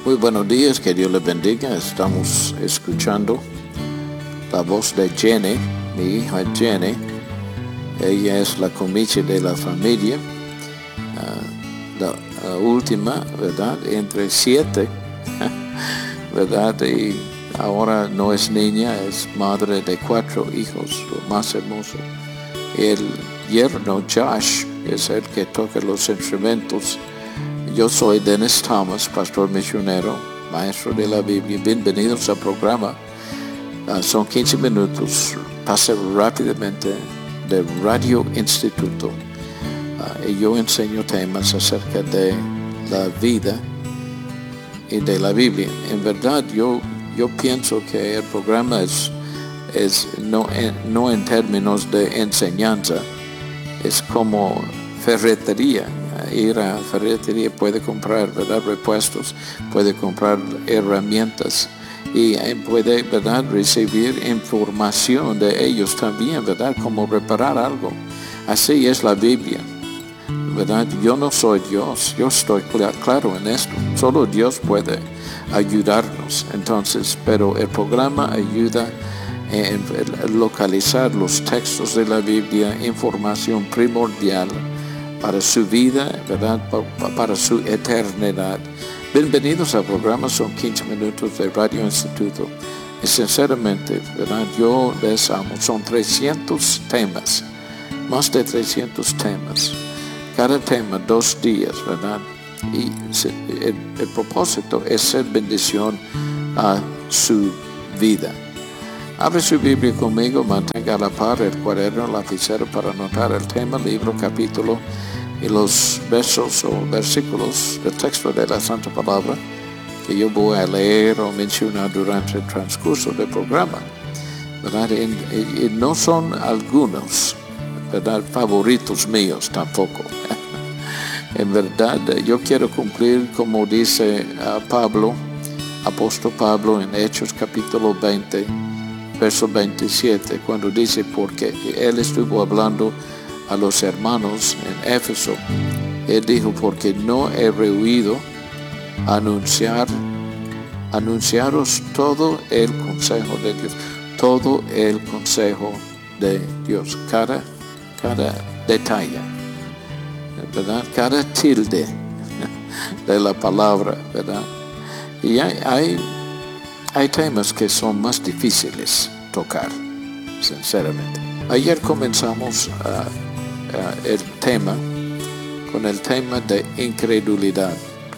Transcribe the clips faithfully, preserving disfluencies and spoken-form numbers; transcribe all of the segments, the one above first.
Muy buenos días, que Dios les bendiga. Estamos escuchando la voz de Jenny, mi hija Jenny. Ella es la comiche de la familia, uh, la, la última, ¿verdad? Entre siete, ¿verdad? Y ahora no es niña, es madre de cuatro hijos, lo más hermoso. El yerno Josh es el que toca los instrumentos. Yo soy Dennis Thomas, pastor misionero, maestro de la Biblia. Bienvenidos al programa. Uh, son quince minutos, pasa rápidamente, de Radio Instituto. Uh, y yo enseño temas acerca de la vida y de la Biblia. En verdad, yo, yo pienso que el programa es, es no, en, no en términos de enseñanza, es como ferretería. Ir a ferretería puede comprar, ¿verdad?, repuestos, puede comprar herramientas y puede, ¿verdad?, recibir información de ellos también, ¿verdad?, como reparar algo. Así es la Biblia, ¿verdad? Yo no soy Dios, yo estoy claro en esto. Solo Dios puede ayudarnos. Entonces, pero el programa ayuda en localizar los textos de la Biblia, información primordial para su vida, ¿verdad?, para su eternidad. Bienvenidos al programa, son quince minutos de Radio Instituto. Y sinceramente, ¿verdad?, yo les amo. Son trescientos temas, más de trescientos temas. Cada tema, dos días, ¿verdad? Y el, el propósito es ser bendición a su vida. Abre su Biblia conmigo, mantenga a la par el cuaderno, lapicero para anotar el tema, libro, capítulo y los versos o versículos del texto de la Santa Palabra que yo voy a leer o mencionar durante el transcurso del programa, ¿verdad? Y, y no son algunos, ¿verdad?, favoritos míos tampoco. En verdad, yo quiero cumplir como dice uh, Pablo, apóstol Pablo en Hechos capítulo veinte, verso veintisiete, cuando dice, porque él estuvo hablando a los hermanos en Éfeso. Él dijo, porque no he rehuido anunciar, anunciaros todo el consejo de Dios, todo el consejo de Dios, cada, cada detalle, ¿verdad?, cada tilde de la palabra, ¿verdad? Y hay, hay, hay temas que son más difíciles tocar, sinceramente. Ayer comenzamos a uh, Uh, el tema, con el tema de incredulidad.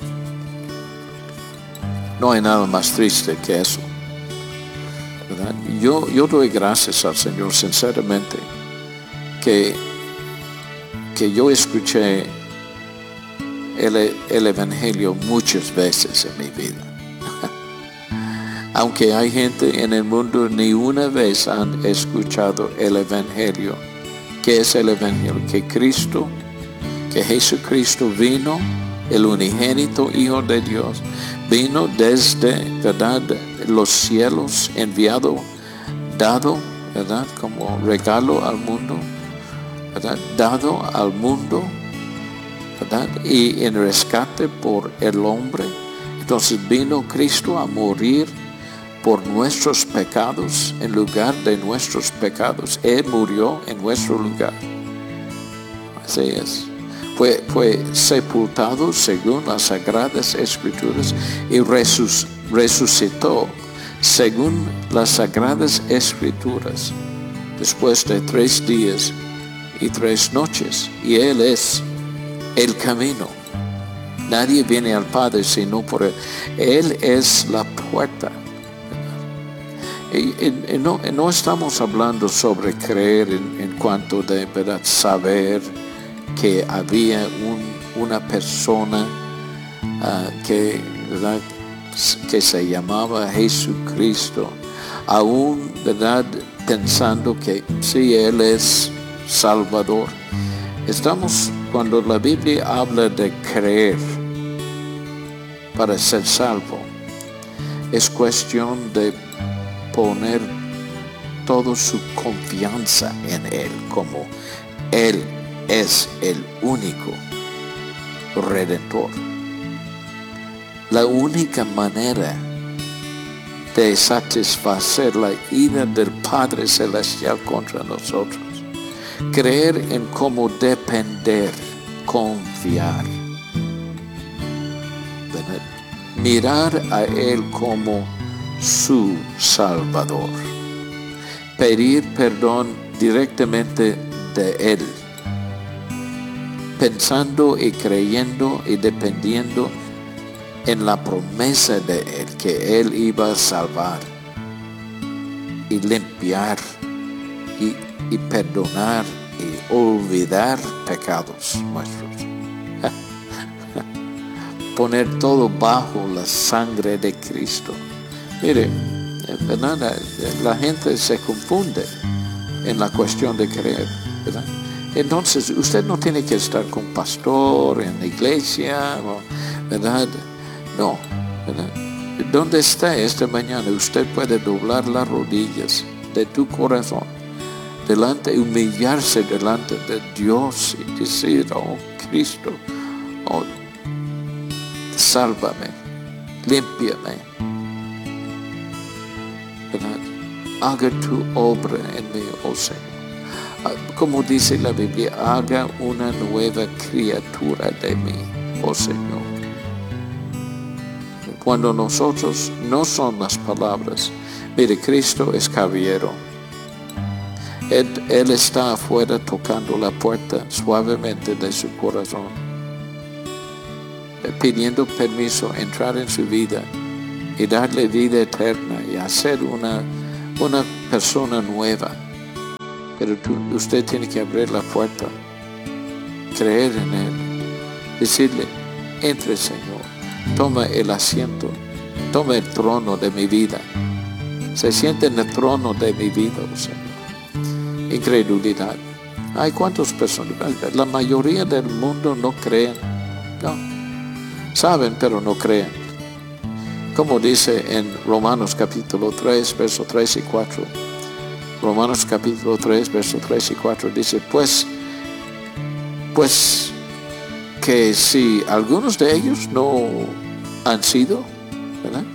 No hay nada más triste que eso, ¿verdad? Yo, yo doy gracias al Señor, sinceramente, que, que yo escuché el, el Evangelio muchas veces en mi vida. Aunque hay gente en el mundo ni una vez han escuchado el Evangelio. ¿Qué es el Evangelio? Que Cristo, que Jesucristo vino, el unigénito Hijo de Dios, vino desde, ¿verdad?, los cielos, enviado, dado, ¿verdad?, como regalo al mundo, ¿verdad?, dado al mundo, ¿verdad?, y en rescate por el hombre. Entonces vino Cristo a morir por nuestros pecados, en lugar de nuestros pecados. Él murió en nuestro lugar. Así es. Fue, fue sepultado según las Sagradas Escrituras y resus, resucitó según las Sagradas Escrituras después de tres días y tres noches. Y Él es el camino. Nadie viene al Padre sino por Él. Él es la puerta. Y, y, y no, no estamos hablando sobre creer en, en cuanto de, ¿verdad?, saber que había un, una persona uh, que, ¿verdad?, que se llamaba Jesucristo, aún, ¿verdad?, pensando que sí, Él es Salvador. Estamos, cuando la Biblia habla de creer para ser salvo, es cuestión de poner toda su confianza en Él, como Él es el único Redentor. La única manera de satisfacer la ira del Padre Celestial contra nosotros, creer en cómo depender, confiar, ¿verdad? Mirar a Él como su Salvador, pedir perdón directamente de Él, pensando y creyendo y dependiendo en la promesa de Él, que Él iba a salvar y limpiar y, y perdonar y olvidar pecados nuestros. Poner todo bajo la sangre de Cristo. Mire, ¿verdad? La gente se confunde en la cuestión de creer, ¿verdad? Entonces, usted no tiene que estar con pastor en la iglesia, ¿verdad? No, ¿verdad? Donde está esta mañana, usted puede doblar las rodillas de tu corazón, delante, humillarse delante de Dios y decir, oh Cristo, oh, sálvame, límpiame, ¿verdad? Haga tu obra en mí, oh Señor. Como dice la Biblia, haga una nueva criatura de mí, oh Señor. Cuando nosotros no son las palabras, mire, Cristo es caballero. Él, él está afuera tocando la puerta suavemente de su corazón, pidiendo permiso, entrar en su vida y darle vida eterna y hacer una, una persona nueva. Pero tú, usted tiene que abrir la puerta, creer en Él, decirle, entre Señor, toma el asiento, toma el trono de mi vida. Se siente en el trono de mi vida, oh Señor. Incredulidad. Hay cuántas personas, la mayoría del mundo no creen, no, saben pero no creen. Como dice en Romanos capítulo tres, versos tres y cuatro. Romanos capítulo tres, versos tres y cuatro dice, pues, pues que si algunos de ellos no han sido, ¿verdad?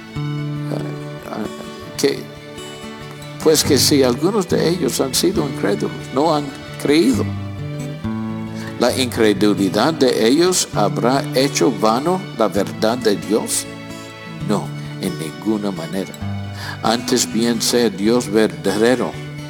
Que, pues que si algunos de ellos han sido incrédulos, no han creído, la incredulidad de ellos habrá hecho vano la verdad de Dios. No, en ninguna manera. Antes bien sea Dios verdadero,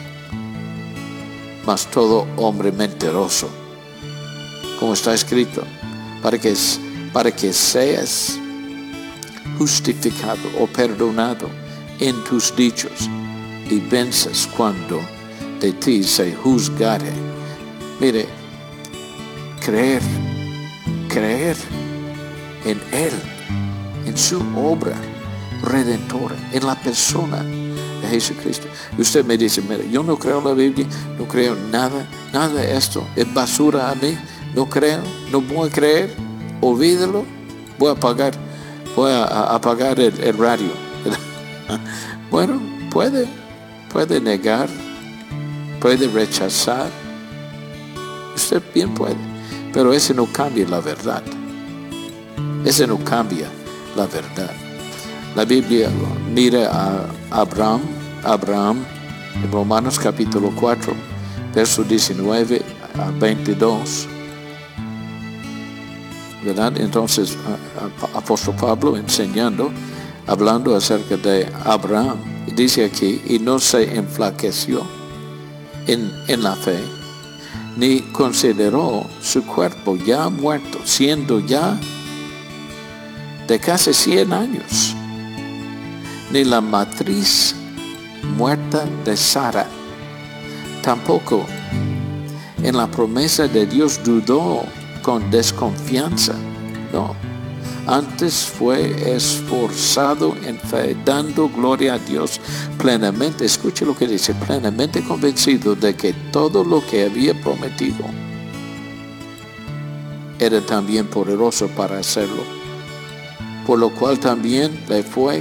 mas todo hombre mentiroso. Como está escrito, para que, para que seas justificado o perdonado en tus dichos y venzas cuando de ti se juzgare. Mire, creer, creer en Él, en su obra redentora, en la persona de Jesucristo. Y usted me dice, mira, yo no creo en la Biblia, no creo en nada, nada de esto, es basura a mí, no creo, no voy a creer, olvídalo, voy a apagar, voy a, a apagar el, el radio. Bueno, puede, puede negar, puede rechazar, usted bien puede, pero ese no cambia la verdad, ese no cambia la verdad. La Biblia mira a Abraham, Abraham en Romanos capítulo cuatro, verso diecinueve a veintidós, ¿verdad? Entonces, apóstol Pablo enseñando, hablando acerca de Abraham, dice aquí, y no se enflaqueció en, en la fe, ni consideró su cuerpo ya muerto, siendo ya de casi cien años, ni la matriz muerta de Sara. Tampoco en la promesa de Dios dudó con desconfianza, no. Antes fue esforzado en fe, dando gloria a Dios plenamente. Escuche lo que dice, plenamente convencido de que todo lo que había prometido era también poderoso para hacerlo. Por lo cual también le fue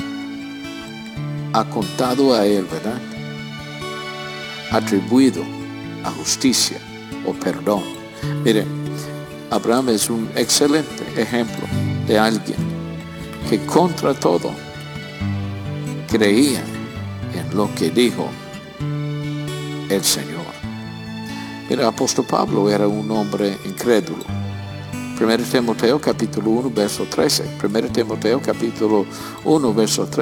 acontado a él, ¿verdad? Atribuido a justicia o perdón. Mire, Abraham es un excelente ejemplo de alguien que contra todo creían en lo que dijo el Señor. Mira, el apóstol Pablo era un hombre incrédulo. primero Timoteo capítulo uno, verso trece. primero Timoteo capítulo uno, verso trece.